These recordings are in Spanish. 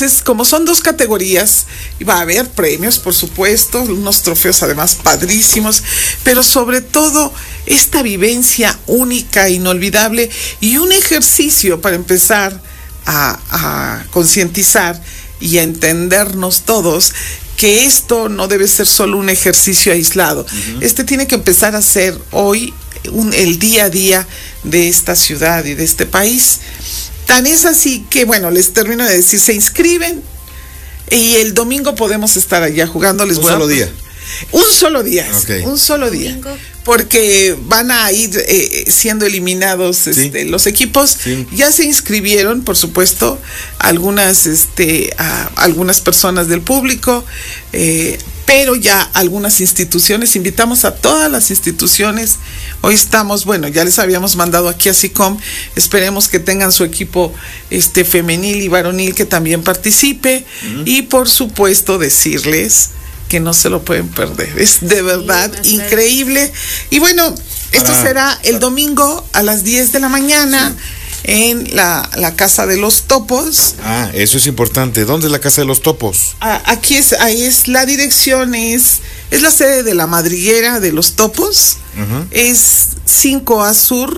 Entonces, como son 2 categorías, va a haber premios, por supuesto, unos trofeos además padrísimos, pero sobre todo esta vivencia única, inolvidable, y un ejercicio para empezar a concientizar y a entendernos todos que esto no debe ser solo un ejercicio aislado. Tiene que empezar a ser hoy el día a día de esta ciudad y de este país. Tan es así que, bueno, les termino de decir, se inscriben y el domingo podemos estar allá jugando. ¿Un solo día? Un solo día, okay. Un solo día. Porque van a ir siendo eliminados los equipos. Sí. Ya se inscribieron, por supuesto, algunas personas del público, pero ya algunas instituciones. Invitamos a todas las instituciones. Hoy estamos, ya les habíamos mandado aquí a SICOM, esperemos que tengan su equipo femenil y varonil que también participe, y por supuesto decirles que no se lo pueden perder. Es de verdad increíble. Y bueno, esto será el domingo a las 10 de la mañana en la Casa de los Topos. Eso es importante. ¿Dónde es la Casa de los Topos? Ahí es la dirección, es la sede de la Madriguera de los Topos. Es 5A Sur,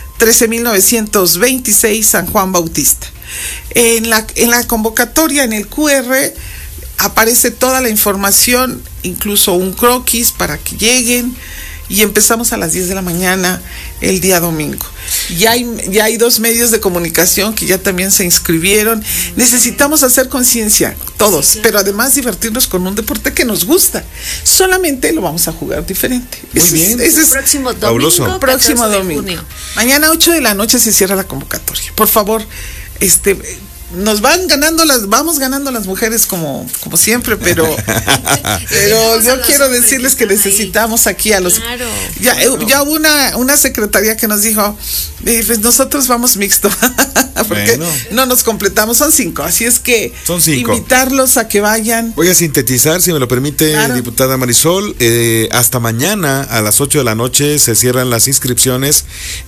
13.926, San Juan Bautista. En la convocatoria, en el QR, aparece toda la información, incluso un croquis para que lleguen, y empezamos a las 10 de la mañana el día domingo. Ya hay 2 medios de comunicación que ya también se inscribieron. Necesitamos hacer conciencia, todos, sí, claro, pero además divertirnos con un deporte que nos gusta. Solamente lo vamos a jugar diferente. Muy bien. Ese es próximo domingo. Próximo domingo. Mañana 8 de la noche se cierra la convocatoria. Por favor, vamos ganando las mujeres como siempre, pero yo quiero decirles que necesitamos aquí a los... Claro. Ya hubo una secretaria que nos dijo, pues nosotros vamos mixto, porque no nos completamos, son 5, así es que son 5. Invitarlos a que vayan. Voy a sintetizar, si me lo permite, claro, diputada Marisol. Hasta mañana a las 8 de la noche se cierran las inscripciones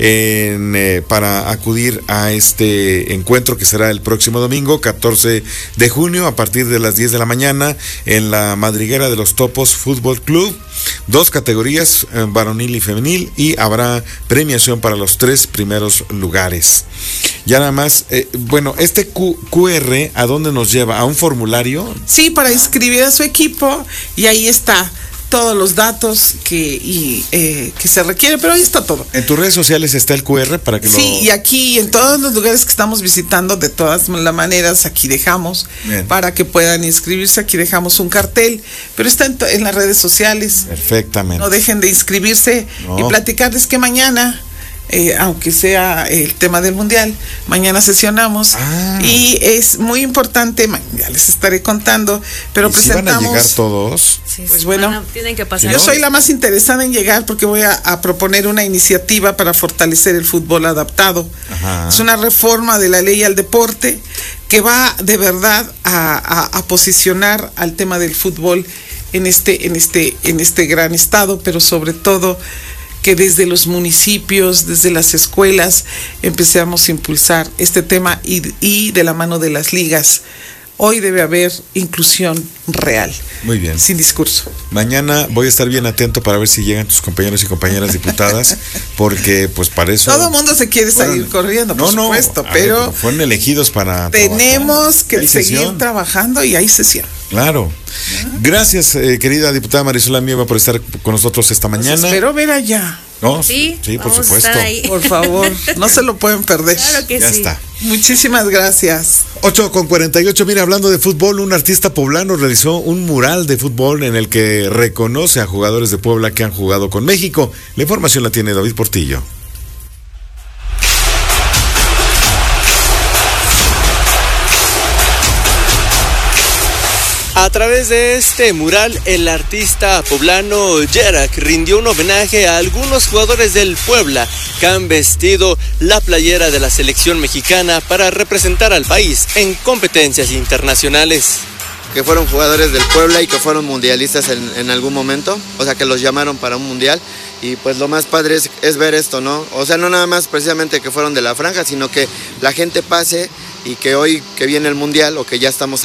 para acudir a este encuentro que será el próximo domingo, 14 de junio, a partir de las 10 de la mañana, en la Madriguera de los Topos Fútbol Club. 2 categorías, varonil y femenil, y habrá premiación para los 3 primeros lugares. Ya nada más, este QR, ¿a dónde nos lleva? ¿A un formulario? Sí, para inscribir a su equipo, y ahí está todos los datos que se requiere, pero ahí está todo. ¿En tus redes sociales está el QR para que Sí, y aquí en todos los lugares que estamos visitando, de todas las maneras, aquí dejamos, para que puedan inscribirse, aquí dejamos un cartel, pero está en las redes sociales. Perfectamente. No dejen de inscribirse y platicarles que mañana, aunque sea el tema del mundial, mañana sesionamos, y es muy importante, ya les estaré contando, pero presentamos. ¿Van a llegar todos? Sí, pues bueno, tienen que pasar. Yo soy la más interesada en llegar porque voy a proponer una iniciativa para fortalecer el fútbol adaptado. Es una reforma de la ley al deporte que va de verdad a posicionar al tema del fútbol en este gran estado, pero sobre todo que desde los municipios, desde las escuelas, empecemos a impulsar este tema y de la mano de las ligas. Hoy debe haber inclusión real. Muy bien. Sin discurso. Mañana voy a estar bien atento para ver si llegan tus compañeros y compañeras diputadas, porque pues para eso... Todo el mundo se quiere salir corriendo, por supuesto, pero fueron elegidos para tenemos que seguir trabajando y hay sesión. Claro. Gracias, querida diputada Marisol Amieva, por estar con nosotros esta mañana. Los espero ver allá. ¿No? Sí, por supuesto. Por favor, no se lo pueden perder. Claro que ya sí. está. Muchísimas gracias. 8:48. Mira, hablando de fútbol, un artista poblano realizó un mural de fútbol en el que reconoce a jugadores de Puebla que han jugado con México. La información la tiene David Portillo. A través de este mural, el artista poblano Yerak rindió un homenaje a algunos jugadores del Puebla que han vestido la playera de la selección mexicana para representar al país en competencias internacionales. Que fueron jugadores del Puebla y que fueron mundialistas en algún momento, o sea que los llamaron para un mundial, y pues lo más padre es ver esto, ¿no? O sea, no nada más precisamente que fueron de la franja, sino que la gente pase y que hoy que viene el mundial o que ya estamos